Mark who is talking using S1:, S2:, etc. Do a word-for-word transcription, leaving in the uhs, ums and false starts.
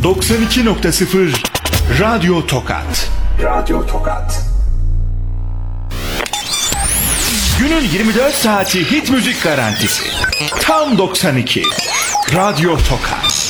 S1: doksan iki nokta sıfır Radyo Tokat.
S2: Radyo Tokat.
S1: Günün yirmi dört saati hit müzik garantisi. Tam doksan iki. Radyo Tokat.